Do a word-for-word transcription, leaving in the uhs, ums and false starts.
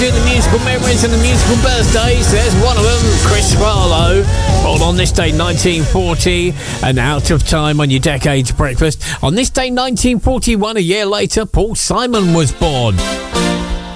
doing the musical memories and the musical birthdays. There's one of them, Chris Farlowe, born on this day nineteen forty, and out of time on your Decades Breakfast. On this day nineteen forty-one, a year later, Paul Simon was born.